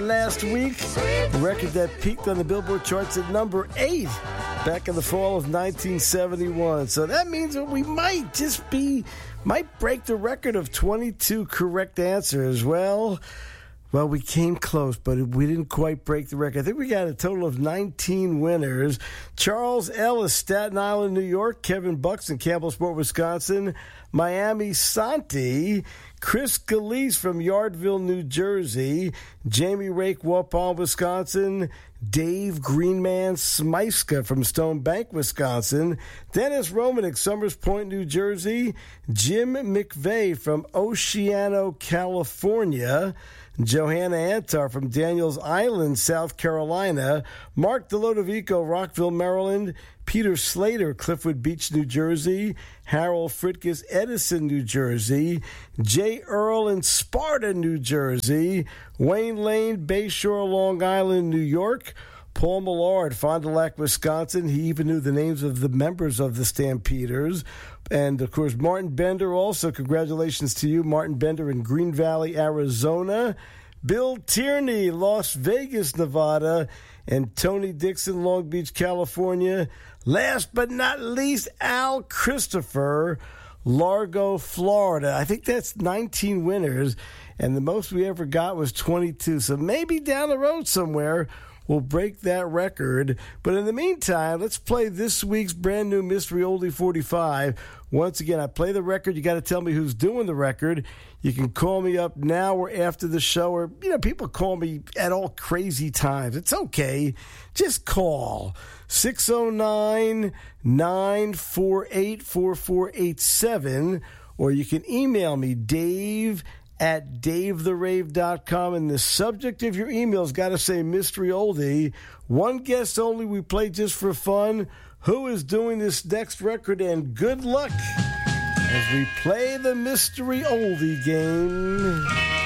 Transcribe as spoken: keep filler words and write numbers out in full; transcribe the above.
last week, a record that peaked on the Billboard charts at number eight back in the fall of nineteen seventy-one. So that means that we might just be, might break the record of twenty-two correct answers. Well, well, we came close, but we didn't quite break the record. I think we got a total of nineteen winners. Charles Ellis, Staten Island, New York. Kevin Buxton, Campbellsport, Wisconsin. Miami Santi. Chris Galise from Yardville, New Jersey. Jamie Rake, Waupun, Wisconsin. Dave Greenman Smyska from Stone Bank, Wisconsin. Dennis Romanek, Summers Point, New Jersey. Jim McVeigh from Oceano, California. Johanna Antar from Daniels Island, South Carolina. Mark Delodovico, Rockville, Maryland. Peter Slater, Cliffwood Beach, New Jersey. Harold Fritkus, Edison, New Jersey. Jay Earl in Sparta, New Jersey. Wayne Lane, Bayshore, Long Island, New York. Paul Millard, Fond du Lac, Wisconsin. He even knew the names of the members of the Stampeders. And, of course, Martin Bender also. Congratulations to you, Martin Bender in Green Valley, Arizona. Bill Tierney, Las Vegas, Nevada. And Tony Dixon, Long Beach, California. Last but not least, Al Christopher, Largo, Florida. I think that's nineteen winners, and the most we ever got was twenty-two. So maybe down the road somewhere we'll break that record. But in the meantime, let's play this week's brand new Mystery Oldie forty-five. Once again, I play the record. You got to tell me who's doing the record. You can call me up now or after the show, or, you know, people call me at all crazy times. It's okay. Just call six oh nine, nine four eight, four four eight seven, or you can email me, Dave at dave the rave dot com, and the subject of your email's got to say Mystery Oldie. One guest only, we play just for fun. Who is doing this next record? And good luck as we play the Mystery Oldie game.